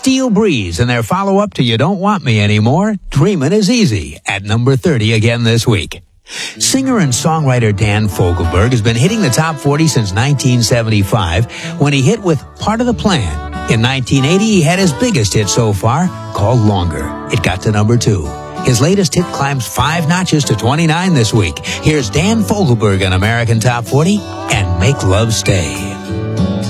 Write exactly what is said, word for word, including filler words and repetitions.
Steel Breeze and their follow-up to You Don't Want Me Anymore, Dreamin' Is Easy, at number thirty again this week. Singer and songwriter Dan Fogelberg has been hitting the top forty since nineteen seventy-five, when he hit with Part of the Plan. In nineteen eighty, he had his biggest hit so far, called Longer. It got to number two. His latest hit climbs five notches to twenty-nine this week. Here's Dan Fogelberg on American Top forty and Make Love Stay.